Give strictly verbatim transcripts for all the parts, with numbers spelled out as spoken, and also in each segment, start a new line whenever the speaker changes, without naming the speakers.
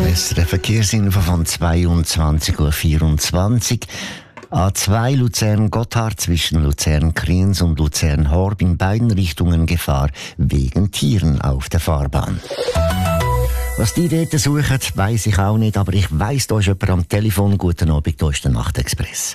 S R F Verkehrsinfo von zweiundzwanzig Uhr vierundzwanzig. A zwei Luzern-Gotthard zwischen Luzern-Kriens und Luzern-Horb in beiden Richtungen Gefahr wegen Tieren auf der Fahrbahn. Was die dort suchen, weiss ich auch nicht, aber ich weiss, da ist jemand am Telefon. Guten Abend, da ist der Nachtexpress.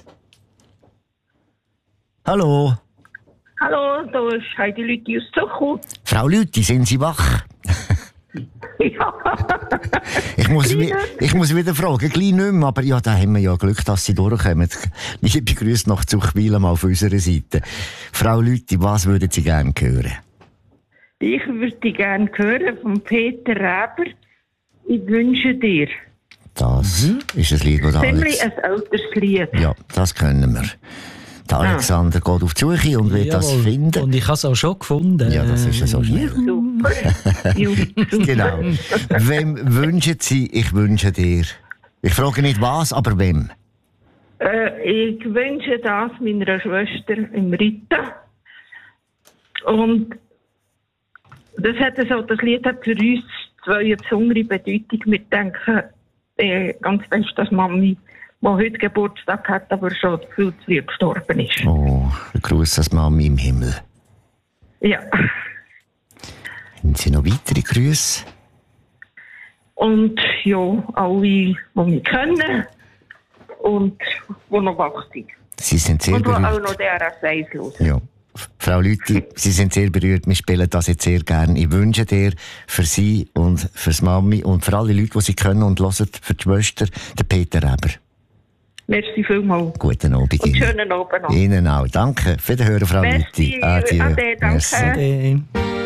Hallo.
Hallo, da ist Heidi Lüthi aus Zuchel.
Frau Lüthi, sind Sie wach?
Ja.
ich, muss wi- ich muss wieder fragen, gleich nicht mehr, aber ja, da haben wir ja Glück, dass Sie durchkommen. Liebe Grüße nach Zuchwil mal auf unserer Seite. Frau Lüthi, was würden Sie gerne hören?
Ich würde gerne hören von Peter Reber. Ich wünsche dir.
Das mhm. ist ein Lied, das
Ziemlich ein älteres Lied.
Ja, das können wir. Der Alexander ah. geht auf die Suche und will Jawohl. das finden.
Und ich habe es auch schon gefunden.
Ja, das ist ja so schnell.
Super.
Genau. Wem wünschen Sie, ich wünsche dir? Ich frage nicht was, aber wem?
Äh, ich wünsche das meiner Schwester im Rita. Und das, hat so, das Lied hat für uns zwei eine besondere Bedeutung. Wir denken äh, ganz fest, dass Mami, die heute Geburtstag hat, aber schon viel zu früh gestorben ist.
Oh, ein Gruß an Mami im Himmel.
Ja.
Haben Sie noch weitere Grüße?
Und ja, alle, die wir kennen und die noch wach sind.
Sie sind sehr
und
berührt.
Und auch noch D R S eins hören.
Ja. Frau Lüthi, Sie sind sehr berührt. Wir spielen das jetzt sehr gerne. Ich wünsche dir für Sie und für die Mami und für alle Leute, die Sie können und hören, für die Schwester, den Peter Reber.
Merci vielmals.
Guten Abend
und
Ihnen.
Schönen Abend noch.
Ihnen auch. Danke. Für den Hören, Frau Lüthi.
Merci. Adieu. Ade, danke.
Ade.